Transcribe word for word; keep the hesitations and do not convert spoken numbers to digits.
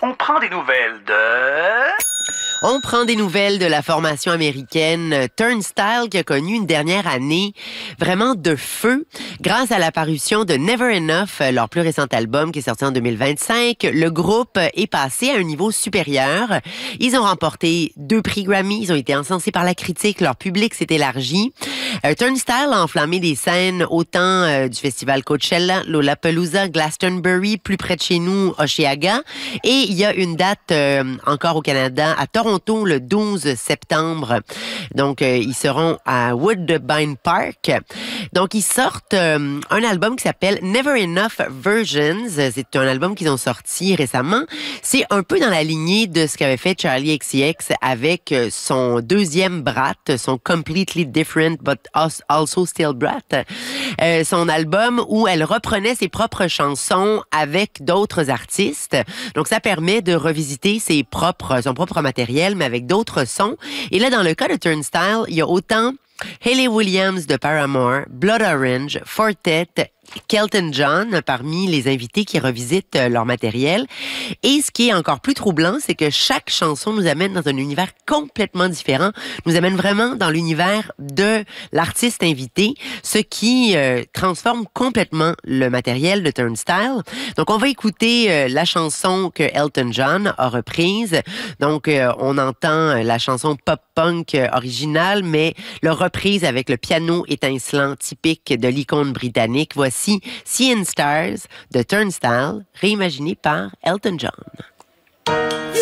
On prend des nouvelles de... On prend des nouvelles de la formation américaine Turnstile qui a connu une dernière année vraiment de feu grâce à la parution de Never Enough, leur plus récent album qui est sorti en deux mille vingt-cinq. Le groupe est passé à un niveau supérieur. Ils ont remporté deux prix Grammy, ils ont été encensés par la critique, leur public s'est élargi. Euh, Turnstile a enflammé des scènes autant euh, du festival Coachella, Lollapalooza, Glastonbury, plus près de chez nous, Osheaga. Et il y a une date euh, encore au Canada, à Toronto, le douze septembre. Donc, euh, ils seront à Woodbine Park. Donc, ils sortent euh, un album qui s'appelle Never Enough Versions. C'est un album qu'ils ont sorti récemment. C'est un peu dans la lignée de ce qu'avait fait Charli X C X avec son deuxième Brat, son Completely Different but Also Still Brat. Euh, son album où elle reprenait ses propres chansons avec d'autres artistes. Donc, ça permet de revisiter ses propres, son propre matériel, mais avec d'autres sons. Et là, dans le cas de Turnstile, il y a autant Hayley Williams de Paramore, Blood Orange, Fortet, Kelton John parmi les invités qui revisitent leur matériel. Et ce qui est encore plus troublant, c'est que chaque chanson nous amène dans un univers complètement différent, nous amène vraiment dans l'univers de l'artiste invité, ce qui euh, transforme complètement le matériel de Turnstile. Donc, on va écouter euh, la chanson que Elton John a reprise. Donc, euh, on entend la chanson pop-punk originale, mais leur reprise avec le piano étincelant typique de l'icône britannique. Voici Seeing Stars de Turnstile, réimaginé par Elton John.